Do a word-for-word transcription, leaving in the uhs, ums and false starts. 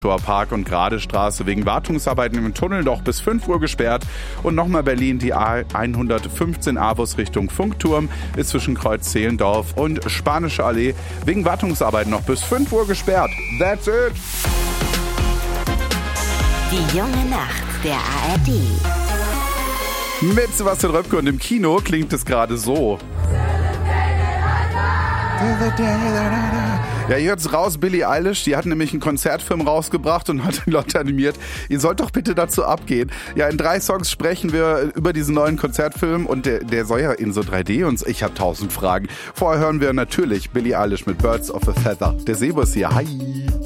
Park und Gradestraße wegen Wartungsarbeiten im Tunnel noch bis fünf Uhr gesperrt. Und nochmal Berlin, die A hundertfünfzehn Avus Richtung Funkturm ist zwischen Kreuz Zehlendorf und Spanische Allee wegen Wartungsarbeiten noch bis fünf Uhr gesperrt. That's it! Die junge Nacht der A R D. Mit Sebastian Röpke und im Kino klingt es gerade so. Ja, ihr hört's raus, Billie Eilish, die hat nämlich einen Konzertfilm rausgebracht und hat die Leute animiert. Ihr sollt doch bitte dazu abgehen. Ja, in drei Songs sprechen wir über diesen neuen Konzertfilm und der, der soll ja in so drei D und ich habe tausend Fragen. Vorher hören wir natürlich Billie Eilish mit Birds of a Feather. Der Sebo ist hier. Hi!